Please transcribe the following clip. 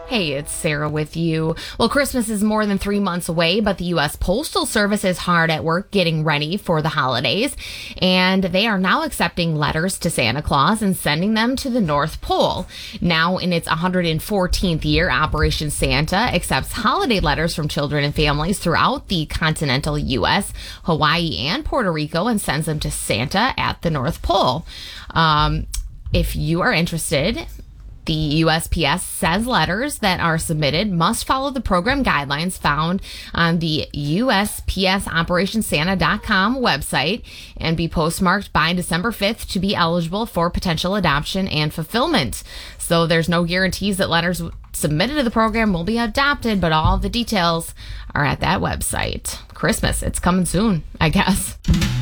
Hey, it's Sarah with you. Well, Christmas is more than 3 months away, but the U.S. Postal Service is hard at work getting ready for the holidays, and they are now accepting letters to Santa Claus and sending them to the North Pole. Now, in its 114th year, Operation Santa accepts holiday letters from children and families throughout the continental U.S., Hawaii, and Puerto Rico, and sends them to Santa at the North Pole. If you are interested, the USPS says letters that are submitted must follow the program guidelines found on the USPSOperationSanta.com website and be postmarked by December 5th to be eligible for potential adoption and fulfillment. So there's no guarantees that letters submitted to the program will be adopted, but all the details are at that website. Christmas, it's coming soon, I guess.